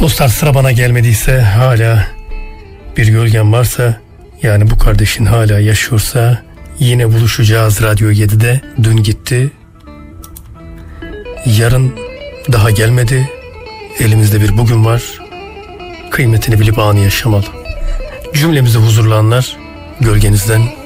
Dostlar, sıra bana gelmediyse, hala bir gölgen varsa, yani bu kardeşin hala yaşıyorsa, yine buluşacağız Radyo 7'de. Dün gitti, yarın daha gelmedi. Elimizde bir bugün var. Kıymetini bilip anı yaşamalı. Cümlemize huzurlu anlar gölgenizden.